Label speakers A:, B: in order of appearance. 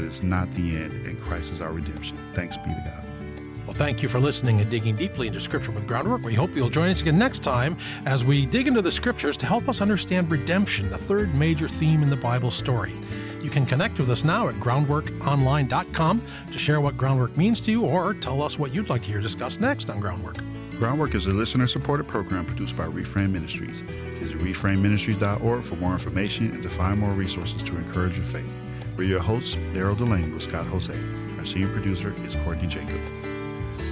A: but it's not the end, and Christ is our redemption. Thanks be to God.
B: Well, thank you for listening and digging deeply into Scripture with Groundwork. We hope you'll join us again next time as we dig into the Scriptures to help us understand redemption, the third major theme in the Bible story. You can connect with us now at groundworkonline.com to share what Groundwork means to you or tell us what you'd like to hear discussed next on Groundwork.
A: Groundwork is a listener-supported program produced by Reframe Ministries. Visit reframeministries.org for more information and to find more resources to encourage your faith. We're your hosts, Daryl Delaney with Scott Jose. Our senior producer is Courtney Jacob.